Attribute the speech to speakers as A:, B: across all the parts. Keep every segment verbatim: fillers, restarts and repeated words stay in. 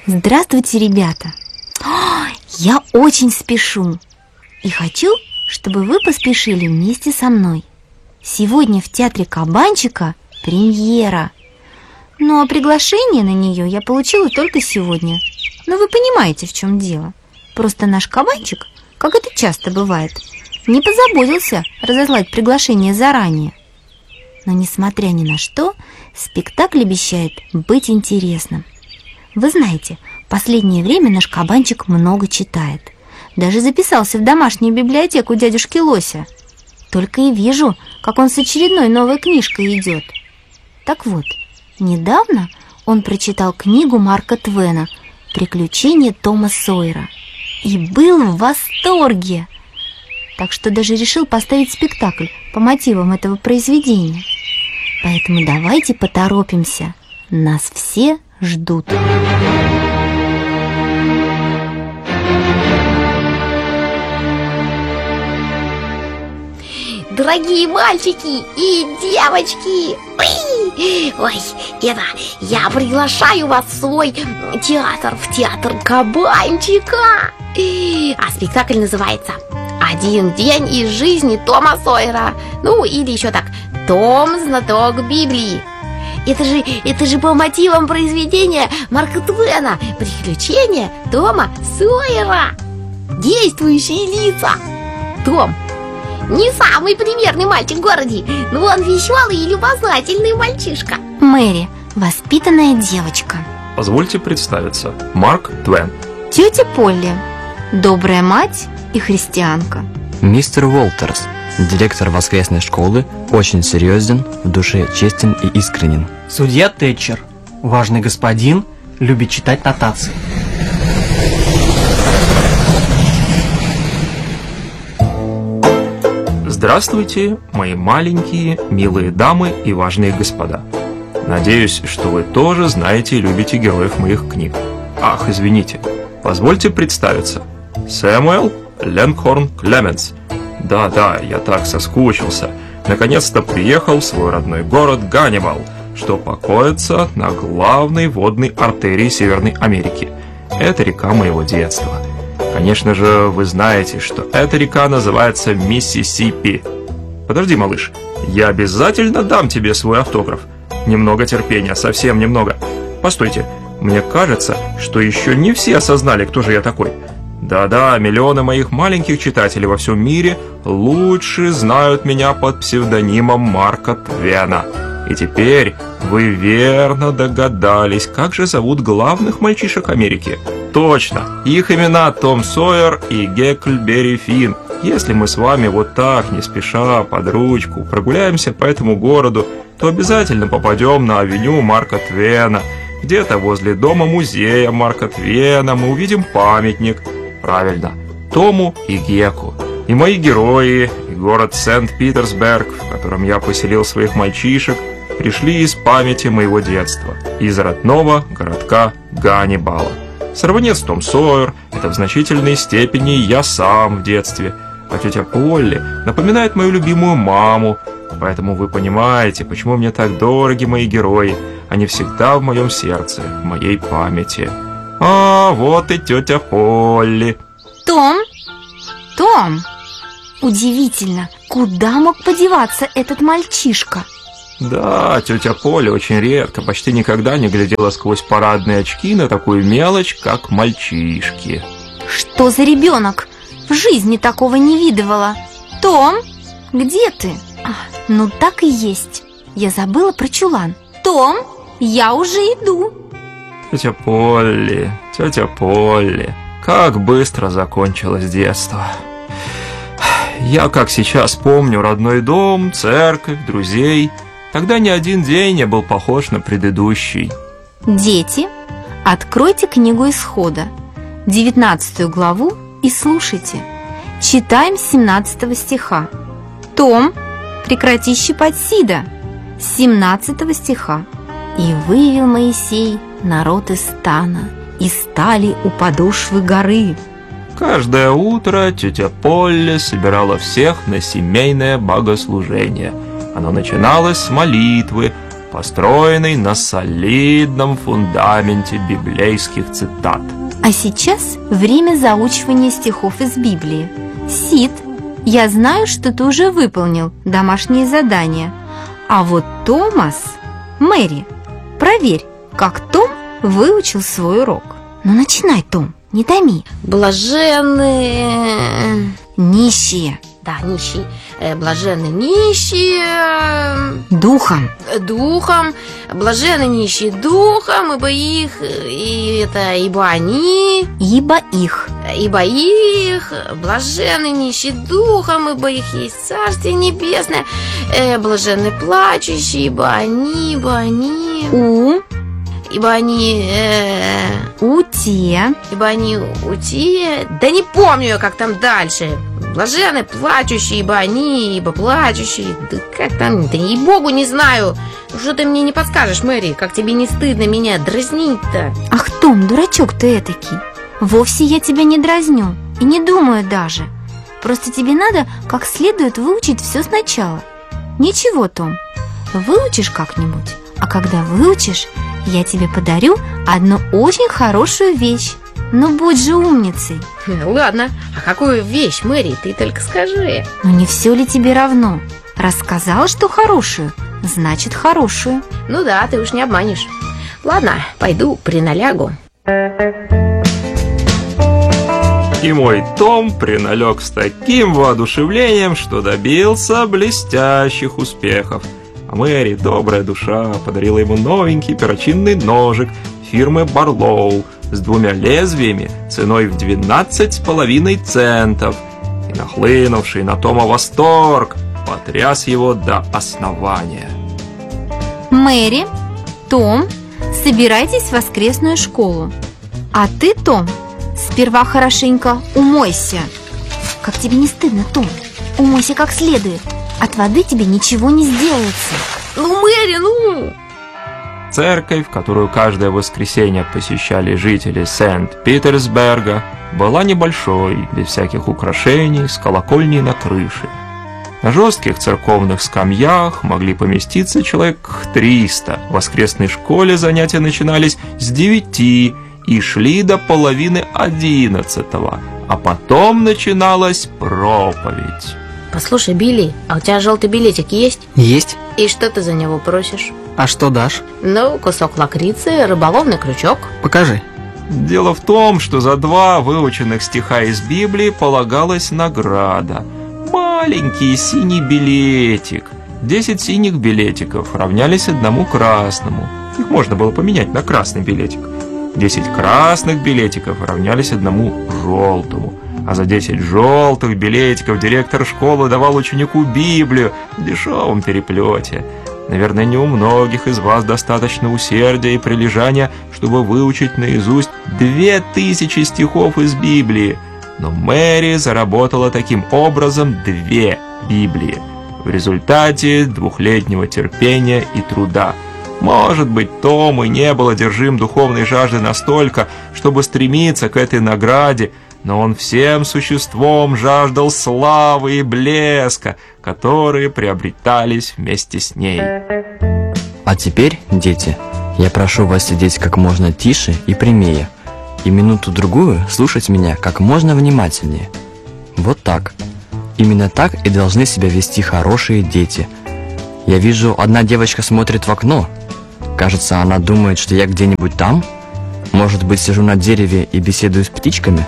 A: Здравствуйте, ребята! Я очень спешу и хочу, чтобы вы поспешили вместе со мной. Сегодня в театре Кабанчика премьера. Ну а приглашение на нее я получила только сегодня. Но вы понимаете, в чем дело. Просто наш Кабанчик, как это часто бывает, не позаботился разослать приглашение заранее. Но несмотря ни на что, спектакль обещает быть интересным. Вы знаете, в последнее время наш Кабанчик много читает. Даже записался в домашнюю библиотеку дядюшки Лося. Только и вижу, как он с очередной новой книжкой идет. Так вот, недавно он прочитал книгу Марка Твена «Приключения Тома Сойера» и был в восторге. Так что даже решил поставить спектакль по мотивам этого произведения. Поэтому давайте поторопимся. Нас все ждут.
B: Дорогие мальчики и девочки, ой, ой, это я приглашаю вас в свой театр, в театр Кабанчика. А спектакль называется «Один день из жизни Тома Сойера». Ну, или еще так, «Том, знаток Библии». Это же, это же по мотивам произведения Марка Твена «Приключения Тома Сойера». Действующие лица. Том не самый примерный мальчик в городе, но он веселый и любознательный мальчишка.
A: Мэри, воспитанная девочка.
C: Позвольте представиться. Марк Твен.
A: Тетя Полли, добрая мать и христианка.
D: Мистер Уолтерс, директор воскресной школы, очень серьезен, в душе честен и искренен.
E: Судья Тэтчер, важный господин, любит читать нотации.
C: Здравствуйте, мои маленькие, милые дамы и важные господа. Надеюсь, что вы тоже знаете и любите героев моих книг. Ах, извините, позвольте представиться. Сэмюэл Ленгхорн Клеменс. Да-да, я так соскучился. Наконец-то приехал в свой родной город Ганнибал, что покоится на главной водной артерии Северной Америки. Это река моего детства. Конечно же, вы знаете, что эта река называется Миссисипи. Подожди, малыш, я обязательно дам тебе свой автограф. Немного терпения, совсем немного. Постойте, мне кажется, что еще не все осознали, кто же я такой. Да-да, миллионы моих маленьких читателей во всем мире лучше знают меня под псевдонимом Марка Твена. И теперь вы верно догадались, как же зовут главных мальчишек Америки. Точно, их имена Том Сойер и Гекльберри Финн. Если мы с вами вот так, не спеша, под ручку, прогуляемся по этому городу, то обязательно попадем на авеню Марка Твена. Где-то возле дома-музея Марка Твена мы увидим памятник. Правильно, Тому и Геку. И мои герои, и город Сент-Питерсберг, в котором я поселил своих мальчишек, пришли из памяти моего детства, из родного городка Ганнибала. Сорванец Том Сойер – это в значительной степени я сам в детстве, а тетя Полли напоминает мою любимую маму, поэтому вы понимаете, почему мне так дороги мои герои, они всегда в моем сердце, в моей памяти. А, вот и тетя Полли.
A: Том? Том! Удивительно, куда мог подеваться этот мальчишка?
C: Да, тетя Поля очень редко, почти никогда не глядела сквозь парадные очки на такую мелочь, как мальчишки.
A: Что за ребенок? В жизни такого не видывала. Том, где ты? А, ну так и есть. Я забыла про чулан. Том, я уже иду.
C: Тетя Полли, тетя Полли, как быстро закончилось детство. Я, как сейчас помню, родной дом, церковь, друзей. Тогда ни один день не был похож на предыдущий.
A: Дети, откройте книгу Исхода, девятнадцатую главу, и слушайте. Читаем с семнадцатого стиха. Том, прекрати щипать сида, с семнадцатого стиха. И вывел Моисей народ из стана, и стали у подошвы горы.
C: Каждое утро тетя Полли собирала всех на семейное богослужение. Оно начиналось с молитвы, построенный на солидном фундаменте библейских цитат.
A: А сейчас время заучивания стихов из Библии. Сид, я знаю, что ты уже выполнил домашнее задание. А вот Томас, Мэри, проверь, как Том выучил свой урок. Ну, начинай, Том, не томи.
B: Блаженные...
A: Нищие.
B: Да, нищие. Э, блаженны нищие...
A: Духом.
B: Духом. Блаженны нищие духом, ибо их... И это... Ибо они...
A: Ибо их.
B: Ибо их... Блаженны нищие духом, ибо их есть Царствие Небесное. Э, блаженны плачущие, ибо они... Ибо они...
A: У.
B: Ибо они... Э,
A: У те.
B: ибо они у те... Да не помню я, как там дальше. Блаженны плачущие, ибо они, ибо плачущие. Да как там, да ей-богу не знаю. Что ты мне не подскажешь, Мэри? Как тебе не стыдно меня дразнить-то?
A: Ах, Том, дурачок ты этакий. Вовсе я тебя не дразню и не думаю даже. Просто тебе надо как следует выучить все сначала. Ничего, Том, выучишь как-нибудь. А когда выучишь, я тебе подарю одну очень хорошую вещь. Ну, будь же умницей.
B: Ладно, а какую вещь, Мэри, ты только скажи.
A: Ну, не все ли тебе равно? Рассказала, что хорошую, значит хорошую.
B: Ну да, ты уж не обманешь. Ладно, пойду приналягу.
C: И мой Том приналег с таким воодушевлением, что добился блестящих успехов. А Мэри, добрая душа, подарила ему новенький перочинный ножик фирмы Барлоу с двумя лезвиями ценой в двенадцать с половиной центов. И нахлынувший на Тома восторг потряс его до основания.
A: Мэри, Том, собирайтесь в воскресную школу. А ты, Том, сперва хорошенько умойся. Как тебе не стыдно, Том? Умойся как следует. От воды тебе ничего не сделается.
B: Ну, Мэри, ну!
C: Церковь, которую каждое воскресенье посещали жители Сент-Питерсберга, была небольшой, без всяких украшений, с колокольней на крыше. На жестких церковных скамьях могли поместиться человек триста. В воскресной школе занятия начинались с девяти и шли до половины одиннадцатого, а потом начиналась проповедь.
B: Послушай, Билли, а у тебя желтый билетик есть?
E: Есть.
B: И что ты за него просишь?
E: А что дашь?
B: Ну, кусок лакрицы, рыболовный крючок.
E: Покажи.
C: Дело в том, что за два выученных стиха из Библии полагалась награда. Маленький синий билетик. Десять синих билетиков равнялись одному красному. Их можно было поменять на красный билетик. Десять красных билетиков равнялись одному желтому. А за десять желтых билетиков директор школы давал ученику Библию в дешевом переплете. Наверное, не у многих из вас достаточно усердия и прилежания, чтобы выучить наизусть две тысячи стихов из Библии. Но Мэри заработала таким образом две Библии в результате двухлетнего терпения и труда. Может быть, Том и не был одержим духовной жаждой настолько, чтобы стремиться к этой награде, но он всем существом жаждал славы и блеска, которые приобретались вместе с ней.
D: А теперь, дети, я прошу вас сидеть как можно тише и прямее, и минуту-другую слушать меня как можно внимательнее. Вот так. Именно так и должны себя вести хорошие дети. Я вижу, одна девочка смотрит в окно. Кажется, она думает, что я где-нибудь там. Может быть, сижу на дереве и беседую с птичками?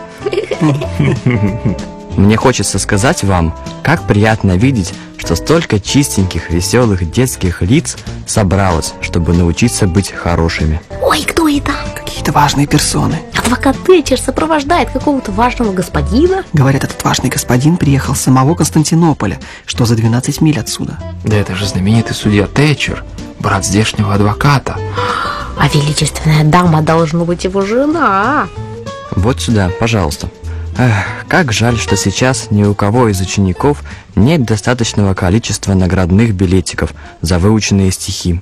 D: Мне хочется сказать вам, как приятно видеть, что столько чистеньких, веселых детских лиц собралось, чтобы научиться быть хорошими.
B: Ой, кто это?
E: Какие-то важные персоны.
B: Адвокат Тэтчер сопровождает какого-то важного господина.
E: Говорят, этот важный господин приехал с самого Константинополя, что за двенадцать миль отсюда.
C: Да это же знаменитый судья Тэтчер, брат здешнего адвоката.
B: А величественная дама должна быть его жена.
D: Вот сюда, пожалуйста. Эх, как жаль, что сейчас ни у кого из учеников нет достаточного количества наградных билетиков за выученные стихи.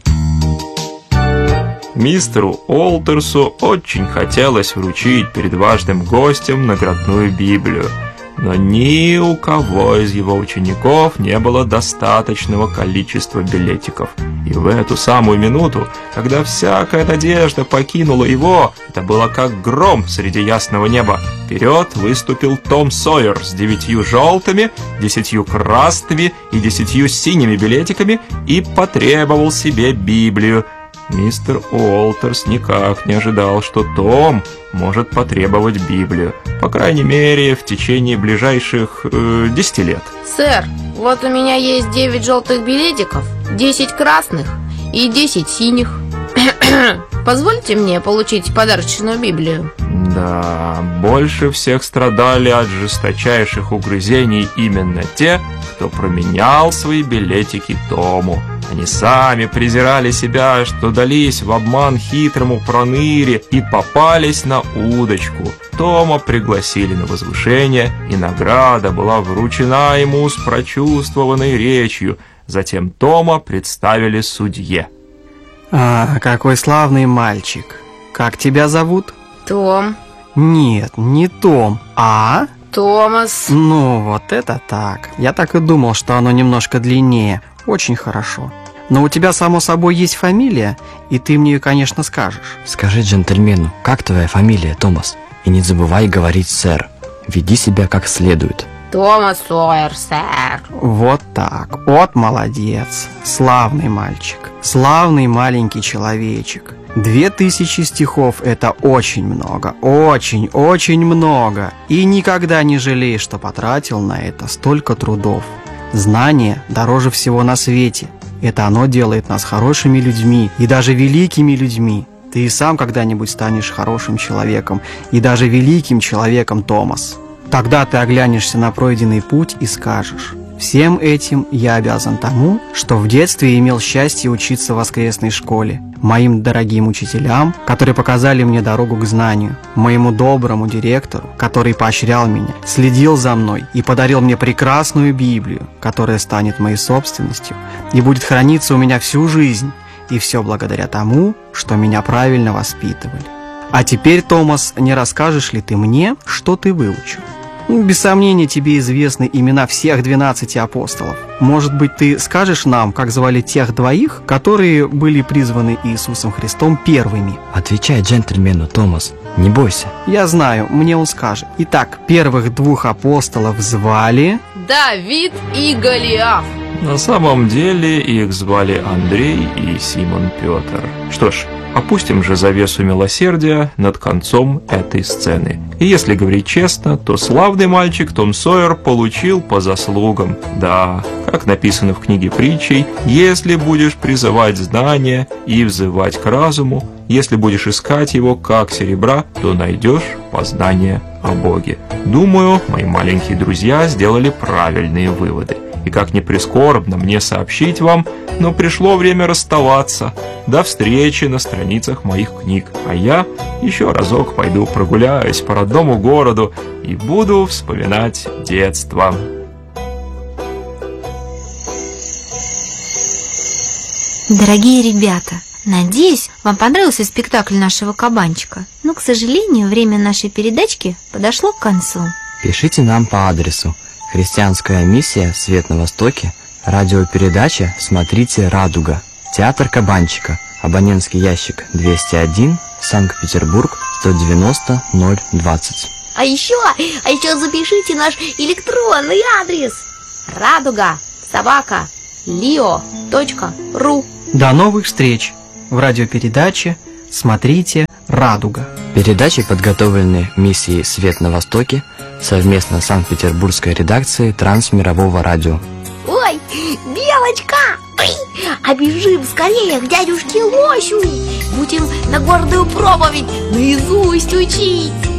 C: Мистеру Олтерсу очень хотелось вручить перед важным гостем наградную Библию. Но ни у кого из его учеников не было достаточного количества билетиков. И в эту самую минуту, когда всякая надежда покинула его, это было как гром среди ясного неба. Вперед выступил Том Сойер с девятью желтыми, десятью красными и десятью синими билетиками и потребовал себе Библию. Мистер Уолтерс никак не ожидал, что Том может потребовать Библию. По крайней мере, в течение ближайших э, десяти лет.
B: Сэр, вот у меня есть девять желтых билетиков, десять красных и десять синих. Позвольте мне получить подарочную Библию.
C: Да, больше всех страдали от жесточайших угрызений именно те, кто променял свои билетики Тому. Они сами презирали себя, что дались в обман хитрому проныре и попались на удочку. Тома пригласили на возвышение, и награда была вручена ему с прочувствованной речью. Затем Тома представили судье.
E: А, какой славный мальчик. Как тебя зовут?
B: Том.
E: Нет, не Том, а...
B: Томас.
E: Ну, вот это так. Я так и думал, что оно немножко длиннее. Очень хорошо. Но у тебя, само собой, есть фамилия, и ты мне ее, конечно, скажешь.
D: Скажи джентльмену, как твоя фамилия, Томас? И не забывай говорить «сэр». Веди себя как следует.
B: Томас Сойер, сэр.
E: Вот так. Вот молодец. Славный мальчик. Славный маленький человечек. Две тысячи стихов – это очень много. Очень, очень много. И никогда не жалей, что потратил на это столько трудов. Знание дороже всего на свете. Это оно делает нас хорошими людьми и даже великими людьми. Ты и сам когда-нибудь станешь хорошим человеком и даже великим человеком, Томас. Тогда ты оглянешься на пройденный путь и скажешь: всем этим я обязан тому, что в детстве имел счастье учиться в воскресной школе, моим дорогим учителям, которые показали мне дорогу к знанию, моему доброму директору, который поощрял меня, следил за мной и подарил мне прекрасную Библию, которая станет моей собственностью и будет храниться у меня всю жизнь, и все благодаря тому, что меня правильно воспитывали. А теперь, Томас, не расскажешь ли ты мне, что ты выучил? Без сомнения, тебе известны имена всех двенадцати апостолов. Может быть, ты скажешь нам, как звали тех двоих, которые были призваны Иисусом Христом первыми?
D: Отвечай джентльмену, Томас, не бойся.
E: Я знаю, мне он скажет. Итак, первых двух апостолов звали...
B: Давид и Голиаф.
C: На самом деле их звали Андрей и Симон Петр. Что ж, опустим же завесу милосердия над концом этой сцены. И если говорить честно, то славный мальчик Том Сойер получил по заслугам. Да, как написано в книге притчей, если будешь призывать знания и взывать к разуму, если будешь искать его как серебра, то найдешь познание о Боге. Думаю, мои маленькие друзья сделали правильные выводы. И как ни прискорбно мне сообщить вам, но пришло время расставаться. До встречи на страницах моих книг. А я еще разок пойду прогуляюсь по родному городу и буду вспоминать детство.
A: Дорогие ребята, надеюсь, вам понравился спектакль нашего кабанчика. Но, к сожалению, время нашей передачки подошло к концу.
D: Пишите нам по адресу: Христианская миссия «Свет на Востоке», радиопередача «Смотрите, Радуга», театр Кабанчика, абонентский ящик двести один, Санкт-Петербург, сто девяносто ноль двадцать.
B: А еще, а еще запишите наш электронный адрес: радуга собака лио точка ру.
E: До новых встреч в радиопередаче «Смотрите, Радуга».
D: Передачи подготовлены миссией «Свет на Востоке» совместно с Санкт-Петербургской редакцией Трансмирового радио.
B: Ой, Белочка! Ой, а бежим скорее к дядюшке Лосю! Будем на гордую проповедь наизусть учить!